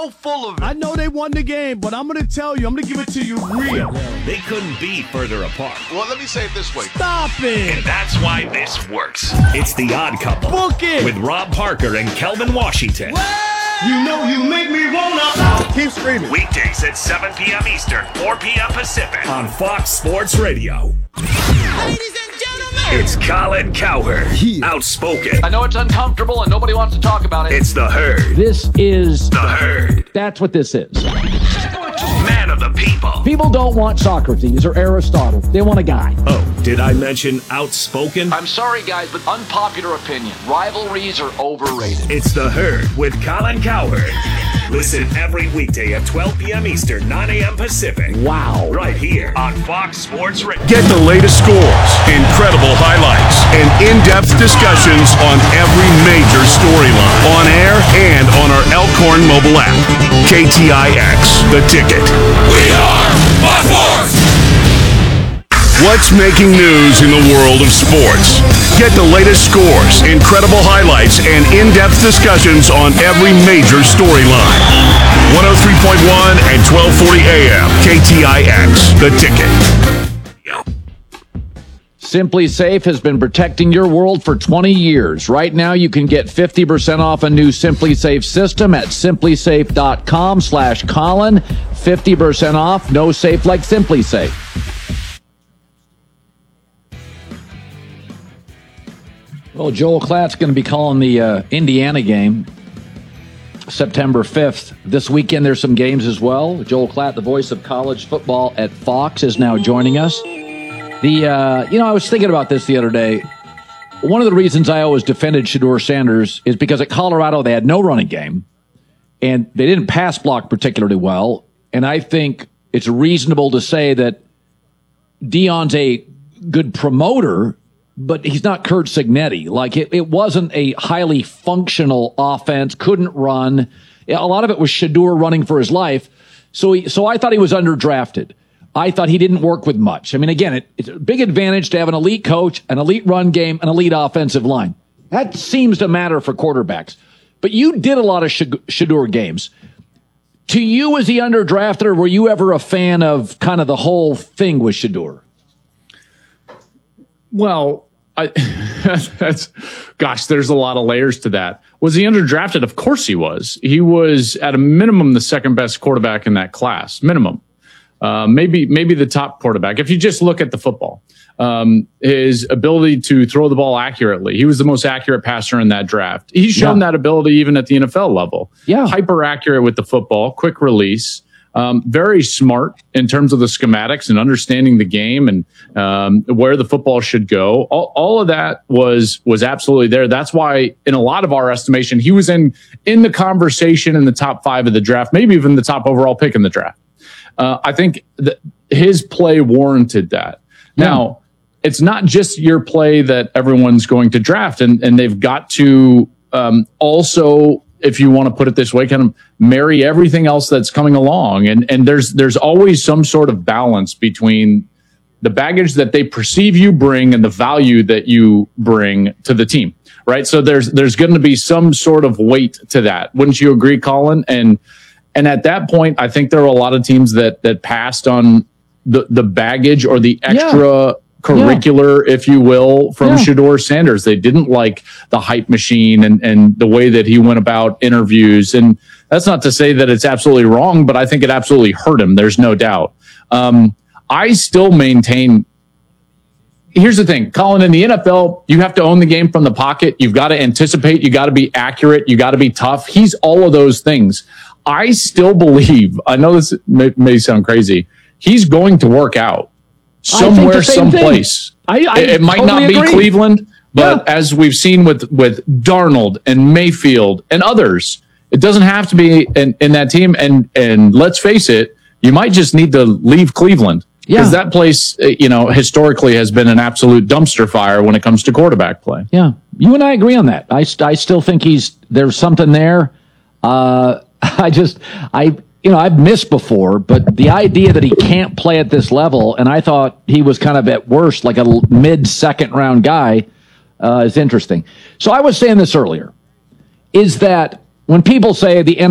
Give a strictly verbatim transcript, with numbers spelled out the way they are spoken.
so full of it. I know they won the game, but I'm going to tell you, I'm going to give it to you real. They couldn't be further apart. Well, let me say it this way. Stop it. And that's why this works. It's The Odd Couple. Book it. With Rob Parker and Kelvin Washington. You know you make me wanna. Keep screaming. Weekdays at seven p.m. Eastern, four p.m. Pacific on Fox Sports Radio. Ladies and gentlemen, It's Colin Cowherd. Yeah. Outspoken. I know it's uncomfortable and nobody wants to talk about it. It's The Herd. This is, The Herd. that's what this is. Man of the people. People don't want Socrates or Aristotle. They want a guy. Oh, did I mention outspoken? I'm sorry, guys, but unpopular opinion. Rivalries are overrated. It's The Herd with Colin Cowherd. Listen every weekday at twelve p.m. Eastern, nine a.m. Pacific. Wow. Right here on Fox Sports Radio. Get the latest scores, incredible highlights, and in-depth discussions on every major storyline. On air and on our Elkhorn mobile app. K T I X, The Ticket. We are Fox Sports! What's making news in the world of sports? Get the latest scores, incredible highlights, and in-depth discussions on every major storyline. one oh three point one and twelve forty A M. K T I X, The Ticket. Simply Safe has been protecting your world for twenty years. Right now, you can get fifty percent off a new Simply Safe system at simply safe dot com slash Colin. fifty percent off. No safe like Simply Safe. Well, Joel Klatt's going to be calling the uh, Indiana game September fifth. This weekend, there's some games as well. Joel Klatt, the voice of college football at Fox, is now joining us. The uh, you know, I was thinking about this the other day. One of the reasons I always defended Shedeur Sanders is because at Colorado, they had no running game, and they didn't pass block particularly well. And I think it's reasonable to say that Deion's a good promoter, but he's not Curt Cignetti. Like, it, it wasn't a highly functional offense, couldn't run. A lot of it was Shedeur running for his life. So he, so I thought he was underdrafted. I thought he didn't work with much. I mean, again, it, it's a big advantage to have an elite coach, an elite run game, an elite offensive line. That seems to matter for quarterbacks. But you did a lot of Shedeur games. To you, was he underdrafted, or were you ever a fan of kind of the whole thing with Shedeur? Well, I, that's, gosh, there's a lot of layers to that. Was he underdrafted? Of course he was. He was, at a minimum, the second best quarterback in that class. Minimum. Uh, maybe, maybe the top quarterback. If you just look at the football, um, his ability to throw the ball accurately. He was the most accurate passer in that draft. He's shown yeah. that ability even at the N F L level. Yeah. Hyper accurate with the football, quick release. Um, very smart in terms of the schematics and understanding the game and um, where the football should go. All, all of that was was absolutely there. That's why, in a lot of our estimation, he was in in the conversation in the top five of the draft, maybe even the top overall pick in the draft. Uh, I think that his play warranted that. Yeah. Now, it's not just your play that everyone's going to draft, and, and they've got to um, also, if you want to put it this way, kind of marry everything else that's coming along. And and there's there's always some sort of balance between the baggage that they perceive you bring and the value that you bring to the team, right? So there's there's going to be some sort of weight to that. Wouldn't you agree, Colin? And and at that point, I think there were a lot of teams that that passed on the the baggage or the extra yeah. curricular, yeah. if you will, from yeah. Shedeur Sanders. They didn't like the hype machine and, and the way that he went about interviews. And that's not to say that it's absolutely wrong, but I think it absolutely hurt him. There's no doubt. Um, I still maintain, here's the thing, Colin, in the N F L, you have to own the game from the pocket. You've got to anticipate. You got to be accurate. You got to be tough. He's all of those things. I still believe, I know this may, may sound crazy, he's going to work out somewhere, someplace. I, I it, it might totally not be agree. Cleveland, but yeah. as we've seen with, with Darnold and Mayfield and others, it doesn't have to be in, in that team. And, and let's face it, you might just need to leave Cleveland because yeah. that place, you know, historically has been an absolute dumpster fire when it comes to quarterback play. Yeah. You and I agree on that. I, I still think he's, there's something there. Uh, I just, I, you know, I've missed before, but the idea that he can't play at this level, and I thought he was kind of at worst like a mid-second round guy, uh, is interesting. So I was saying this earlier, is that when people say the